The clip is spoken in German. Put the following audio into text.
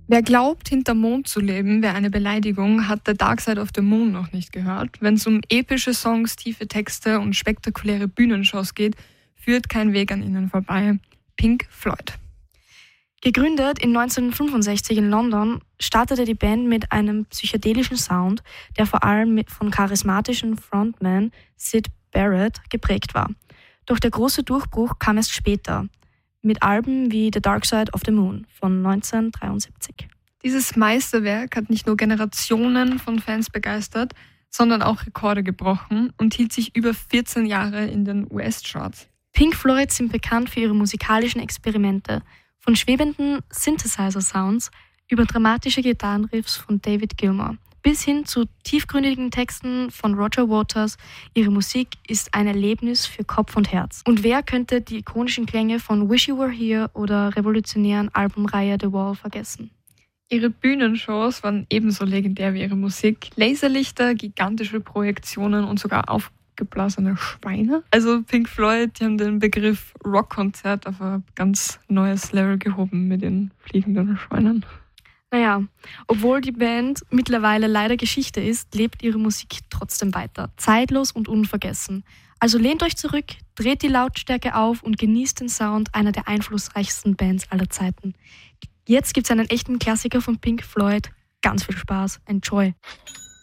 Wer glaubt, hinterm Mond zu leben, wäre eine Beleidigung, hat The Dark Side of the Moon noch nicht gehört. Wenn es um epische Songs, tiefe Texte und spektakuläre Bühnenshows geht, führt kein Weg an ihnen vorbei. Pink Floyd. Gegründet in 1965 in London, startete die Band mit einem psychedelischen Sound, der vor allem von charismatischen Frontman Syd Barrett geprägt war. Doch der große Durchbruch kam erst später, mit Alben wie The Dark Side of the Moon von 1973. Dieses Meisterwerk hat nicht nur Generationen von Fans begeistert, sondern auch Rekorde gebrochen und hielt sich über 14 Jahre in den US-Charts. Pink Floyd sind bekannt für ihre musikalischen Experimente, von schwebenden Synthesizer-Sounds über dramatische Gitarrenriffs von David Gilmour bis hin zu tiefgründigen Texten von Roger Waters. Ihre Musik ist ein Erlebnis für Kopf und Herz. Und wer könnte die ikonischen Klänge von Wish You Were Here oder revolutionären Albumreihe The Wall vergessen? Ihre Bühnenshows waren ebenso legendär wie ihre Musik. Laserlichter, gigantische Projektionen und sogar aufgeblasene Schweine. Also Pink Floyd, die haben den Begriff Rockkonzert auf ein ganz neues Level gehoben mit den fliegenden Schweinen. Naja, obwohl die Band mittlerweile leider Geschichte ist, lebt ihre Musik trotzdem weiter. Zeitlos und unvergessen. Also lehnt euch zurück, dreht die Lautstärke auf und genießt den Sound einer der einflussreichsten Bands aller Zeiten. Jetzt gibt's einen echten Klassiker von Pink Floyd. Ganz viel Spaß. Enjoy!